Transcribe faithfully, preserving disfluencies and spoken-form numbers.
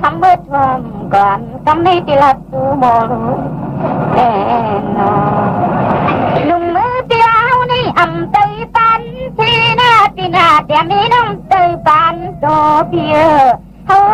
คำเมื่อทวมก่อนคำนี้ที่ลับตูโมลูแน่นอนลุงมือเดียวนี่อำเตยปันที่หน้าที่หน้าเดียมีน้องเตยปันโตเพีย